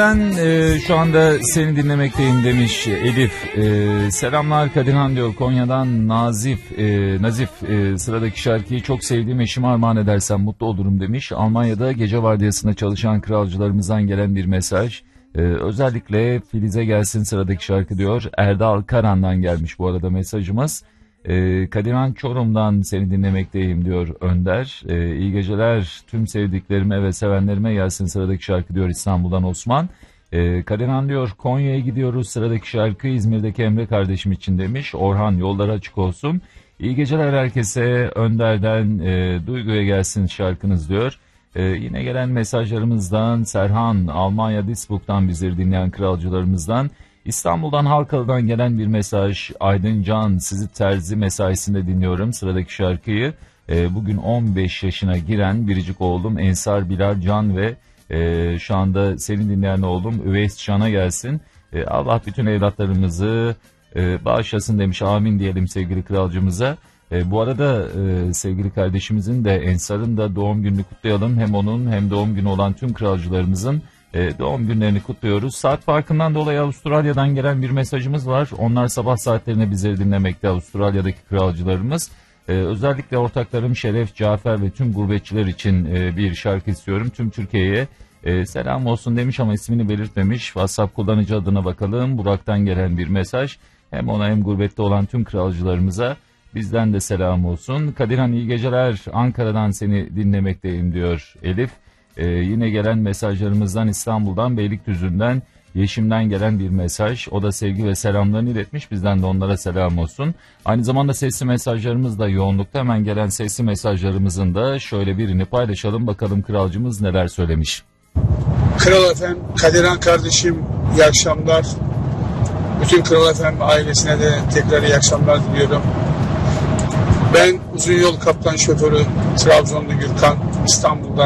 Ben şu anda seni dinlemekteyim demiş Elif. Selamlar Kadirhan diyor Konya'dan Nazif sıradaki şarkıyı çok sevdiğim eşime armağan edersem mutlu olurum demiş. Almanya'da gece vardiyasında çalışan kralcılarımızdan gelen bir mesaj. Özellikle Filiz'e gelsin sıradaki şarkı diyor. Erdal Karan'dan gelmiş bu arada mesajımız. Kadirhan Çorum'dan seni dinlemekteyim diyor Önder. İyi geceler tüm sevdiklerime ve sevenlerime gelsin sıradaki şarkı diyor İstanbul'dan Osman. Kadirhan diyor Konya'ya gidiyoruz sıradaki şarkı İzmir'deki Emre kardeşim için demiş. Orhan yolları açık olsun. İyi geceler herkese Önder'den Duygu'ya gelsin şarkınız diyor. Yine gelen mesajlarımızdan Serhan Almanya Duisburg'dan bizleri dinleyen kralcılarımızdan. İstanbul'dan Halkalı'dan gelen bir mesaj. Aydın Can sizi terzi mesaisinde dinliyorum sıradaki şarkıyı. Bugün 15 yaşına giren biricik oğlum Ensar Bilal Can ve şu anda seni dinleyen oğlum Üveys Can'a gelsin. Allah bütün evlatlarımızı bağışlasın demiş, amin diyelim sevgili kralcımıza. Bu arada sevgili kardeşimizin de Ensar'ın da doğum gününü kutlayalım. Hem onun hem doğum günü olan tüm kralcılarımızın doğum günlerini kutluyoruz. Saat farkından dolayı Avustralya'dan gelen bir mesajımız var. Onlar sabah saatlerinde bizleri dinlemekte Avustralya'daki kralcılarımız. Özellikle ortaklarım Şeref, Cafer ve tüm gurbetçiler için bir şarkı istiyorum. Tüm Türkiye'ye selam olsun demiş ama ismini belirtmemiş. WhatsApp kullanıcı adına bakalım. Burak'tan gelen bir mesaj. Hem ona hem gurbette olan tüm kralcılarımıza bizden de selam olsun. Kadirhan iyi geceler. Ankara'dan seni dinlemekteyim diyor Elif. Yine gelen mesajlarımızdan İstanbul'dan Beylikdüzü'nden Yeşim'den gelen bir mesaj. O da sevgi ve selamlarını iletmiş. Bizden de onlara selam olsun. Aynı zamanda sesli mesajlarımız da yoğunlukta. Hemen gelen sesli mesajlarımızın da şöyle birini paylaşalım. Bakalım kralcımız neler söylemiş. Kral FM, Kadirhan kardeşim iyi akşamlar. Bütün Kral FM ailesine de tekrar iyi akşamlar diliyorum. Ben uzun yol kaptan şoförü Trabzonlu Gürkan, İstanbul'dan.